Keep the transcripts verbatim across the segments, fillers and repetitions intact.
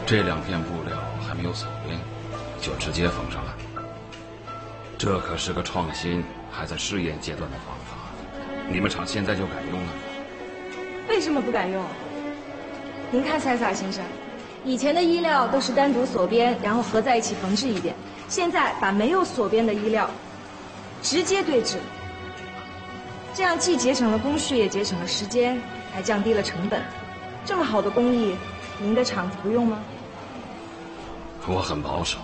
这两片布料还没有锁边，就直接缝上了。这可是个创新，还在试验阶段的方法，你们厂现在就敢用了？ 为什么不敢用？您看，塞萨尔先生，以前的衣料都是单独锁边，然后合在一起缝制一遍，现在把没有锁边的衣料直接对制，这样既节省了工序，也节省了时间，还降低了成本。这么好的工艺，您的厂子不用吗？ 我很保守，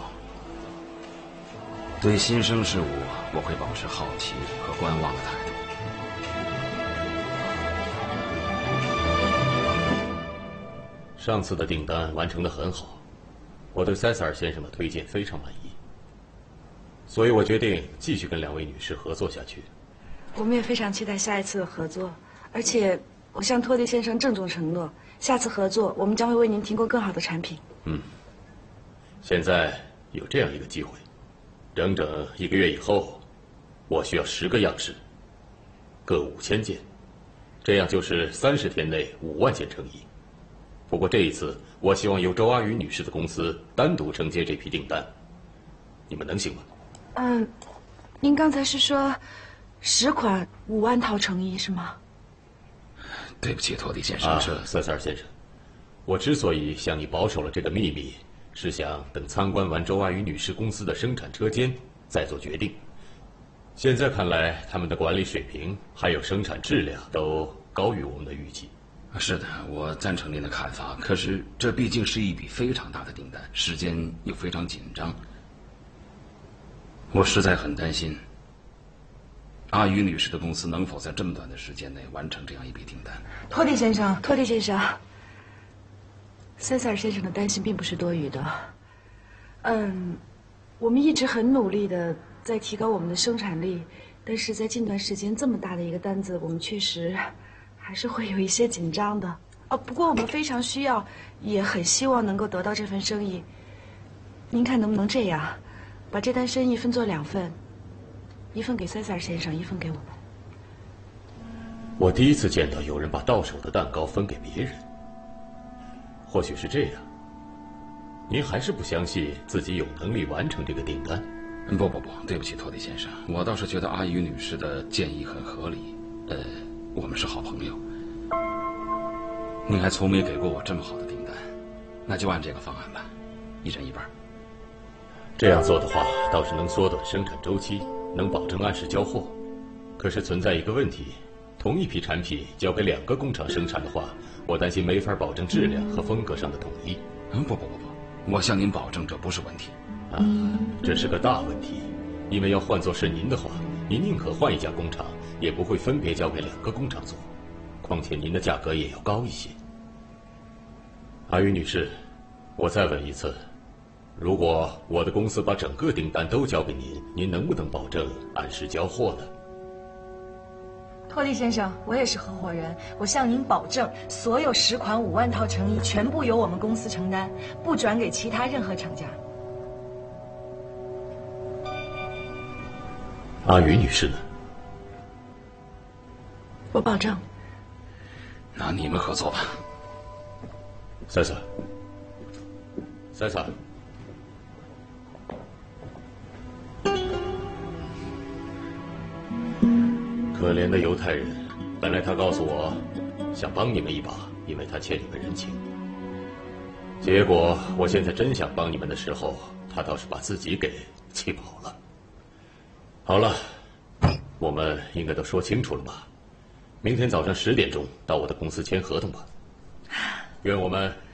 对新生事物我会保持好奇和观望的态度。 上次的订单完成得很好，我对塞塞尔先生的推荐非常满意，所以我决定继续跟两位女士合作下去。 我们也非常期待下一次的合作，而且我向托蒂先生郑重承诺，下次合作我们将会为您提供更好的产品。 嗯，现在有这样一个机会，整整一个月以后，我需要十个样式，各五千件，这样就是三十天内五万件成衣。不过这一次，我希望由周阿宇女士的公司单独承接这批订单，你们能行吗？ 嗯，您刚才是说十款五万套成衣是吗？ 对不起，托蒂先生。 啊，塞塞尔先生，我之所以向你保守了这个秘密，是想等参观完周阿宇女士公司的生产车间再做决定。现在看来，他们的管理水平还有生产质量都高于我们的预计。 是的，我赞成您的看法。可是这毕竟是一笔非常大的订单，时间又非常紧张，我实在很担心阿宇女士的公司能否在这么短的时间内完成这样一笔订单。 托蒂先生，托蒂先生，塞塞尔先生的担心并不是多余的。嗯，我们一直很努力的在提高我们的生产力，但是在近段时间这么大的一个单子，我们确实还是会有一些紧张的。哦，不过我们非常需要，也很希望能够得到这份生意。您看能不能这样，把这单生意分作两份，一份给塞塞尔先生，一份给我们。 我第一次见到有人把到手的蛋糕分给别人。或许是这样，您还是不相信自己有能力完成这个订单？ 不不不，对不起，托蒂先生，我倒是觉得阿宇女士的建议很合理。呃，我们是好朋友，您还从没给过我这么好的订单，那就按这个方案吧，一人一半。 这样做的话，倒是能缩短生产周期，能保证按时交货。可是存在一个问题，同一批产品交给两个工厂生产的话，我担心没法保证质量和风格上的统一。 嗯，不不不不，我向您保证这不是问题。 啊，这是个大问题，因为要换作是您的话，您宁可换一家工厂，也不会分别交给两个工厂做，况且您的价格也要高一些。阿宇女士，我再问一次，如果我的公司把整个订单都交给您，您能不能保证按时交货呢？ 托蒂先生，我也是合伙人，我向您保证，所有十款五万套成衣全部由我们公司承担，不转给其他任何厂家。 阿宇女士呢？ 我保证。 那你们合作吧。 塞塞，塞塞。可怜的犹太人，本来他告诉我，想帮你们一把，因为他欠你们人情。结果我现在真想帮你们的时候，他倒是把自己给气跑了。好了，我们应该都说清楚了吧？明天早上十点钟到我的公司签合同吧。愿我们